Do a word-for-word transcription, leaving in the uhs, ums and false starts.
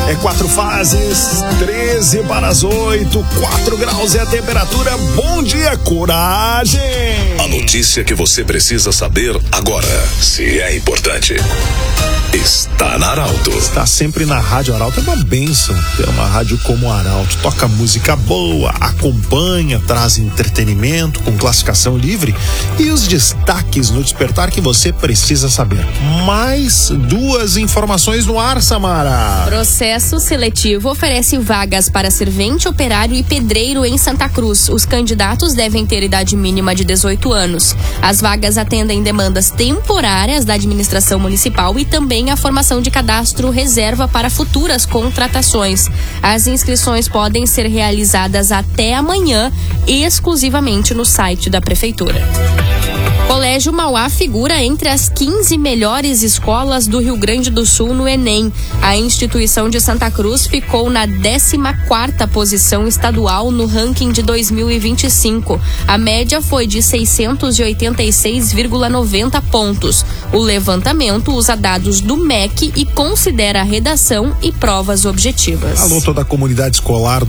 É quatro fases, treze para as oito, quatro graus é a temperatura. Bom dia, coragem! A notícia que você precisa saber agora, se é importante, está na Arauto. Está sempre na Rádio Arauto, é uma bênção ter uma rádio como a Arauto. Toca música boa, acompanha, traz entretenimento com classificação livre e os destaques no despertar que você precisa saber. Mais duas informações no ar, Samara. Processo seletivo oferece vagas para servente, operário e pedreiro em Santa Cruz. Os candidatos devem ter idade mínima de dezoito anos. As vagas atendem demandas temporárias da administração municipal e também a formação de cadastro reserva para futuras contratações. As inscrições podem ser realizadas até amanhã, exclusivamente no site da Prefeitura. Colégio Mauá figura entre as quinze melhores escolas do Rio Grande do Sul no Enem. A instituição de Santa Cruz ficou na décima quarta posição estadual no ranking de dois mil e vinte e cinco. A média foi de seiscentos e oitenta e seis vírgula noventa pontos. O levantamento usa dados do M E C e considera redação e provas objetivas. Alô, toda a comunidade escolar